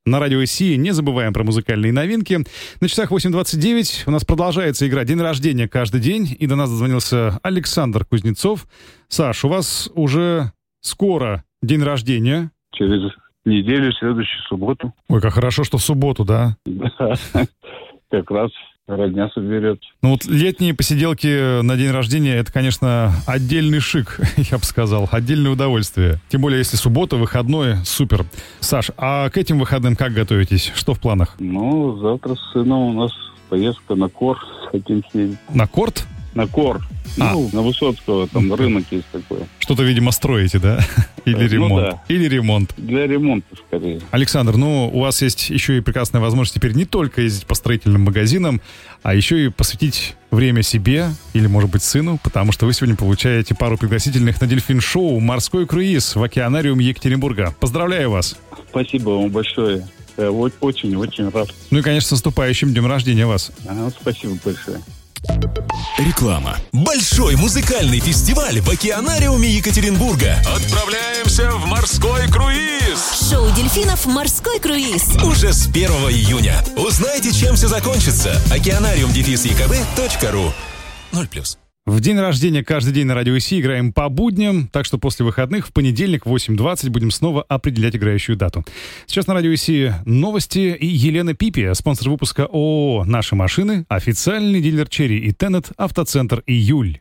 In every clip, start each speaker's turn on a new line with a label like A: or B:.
A: на радио Си. Не забываем про музыкальные новинки. На часах 8:29 у нас продолжается игра «День рождения каждый день». И до нас дозвонился Александр Кузнецов. Саш, у вас уже скоро день рождения.
B: Через неделю, в следующую субботу.
A: Ой, как хорошо, что в субботу, да?
B: Да, как раз родня соберет.
A: Ну вот летние посиделки на день рождения, это, конечно, отдельный шик, я бы сказал, отдельное удовольствие. Тем более, если суббота, выходной, супер. Саш, а к этим выходным как готовитесь? Что в планах?
B: Ну, завтра с сыном у нас поездка на Кор. Хотим съездить.
A: На Корт?
B: На Кор. Ну, на Высоцкого, там рынок есть такой.
A: Что-то, видимо, строите, да? Или ремонт?
B: Да.
A: Или ремонт.
B: Для ремонта, скорее.
A: Александр, ну, у вас есть еще и прекрасная возможность теперь не только ездить по строительным магазинам, а еще и посвятить время себе или, может быть, сыну, потому что вы сегодня получаете пару пригласительных на дельфин-шоу «Морской круиз» в океанариум Екатеринбурга. Поздравляю вас!
B: Спасибо вам большое. Я очень-очень рад.
A: Ну и, конечно, с наступающим днем рождения вас.
B: Спасибо большое.
C: Реклама. Большой музыкальный фестиваль в океанариуме Екатеринбурга. Отправляемся в морской круиз.
D: Шоу дельфинов «Морской круиз».
C: Уже с 1 июня. Узнайте, чем все закончится. океанариум-екб.ру 0+.
A: В день рождения каждый день на радио Си играем по будням, так что после выходных в понедельник в 8:20 будем снова определять играющую дату. Сейчас на радио Си новости и Елена Пипи, спонсор выпуска ООО «Наши машины», официальный дилер Черри и Теннет, автоцентр «Июль».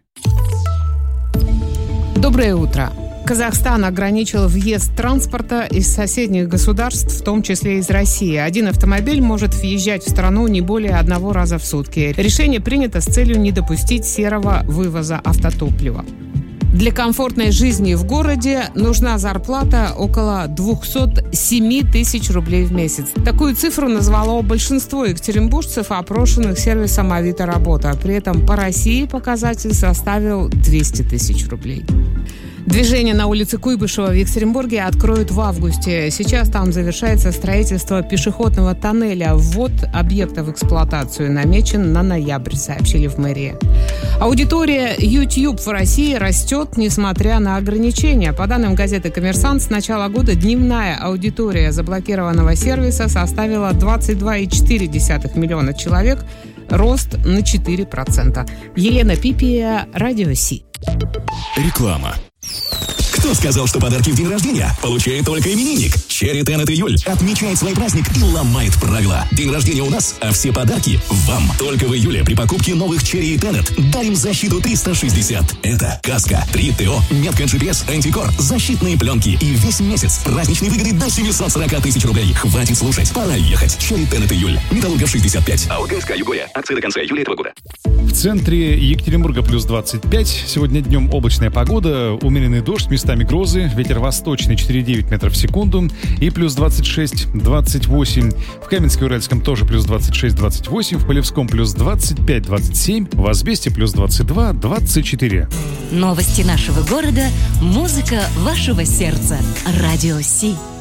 E: Доброе утро. Казахстан ограничил въезд транспорта из соседних государств, в том числе из России. Один автомобиль может въезжать в страну не более одного раза в сутки. Решение принято с целью не допустить серого вывоза автотоплива. Для комфортной жизни в городе нужна зарплата около 207 тысяч рублей в месяц. Такую цифру назвало большинство екатеринбуржцев, опрошенных сервисом Авито Работа. При этом по России показатель составил 200 тысяч рублей. Движение на улице Куйбышева в Екатеринбурге откроют в августе. Сейчас там завершается строительство пешеходного тоннеля. Ввод объекта в эксплуатацию намечен на ноябрь, сообщили в мэрии. Аудитория YouTube в России растет, несмотря на ограничения. По данным газеты «Коммерсант», с начала года дневная аудитория заблокированного сервиса составила 22,4 миллиона человек, рост на 4%. Елена Пипия, Радио Си.
C: Реклама. Кто сказал, что подарки в день рождения получает только именинник? Черри Теннет Июль отмечает свой праздник и ломает правила. День рождения у нас, а все подарки вам. Только в июле при покупке новых Черри и Теннет дарим защиту 360. Это каска, 3 ТО, метка GPS, антикор, защитные пленки и весь месяц праздничные выгоды до 740 тысяч рублей. Хватит слушать, пора ехать. Черри Теннет Июль. Металлургов 65. АО Югория. Акции до конца июля этого года.
A: В центре Екатеринбурга плюс 25. Сегодня днем облачная погода, умеренный дождь, местами грозы, ветер восточный 4,9 метров в секунду и плюс 26-28. В Каменске-Уральском тоже плюс 26-28, в Полевском плюс 25-27, в Азбесте плюс 22-24.
D: Новости нашего города, музыка вашего сердца. Радио Си.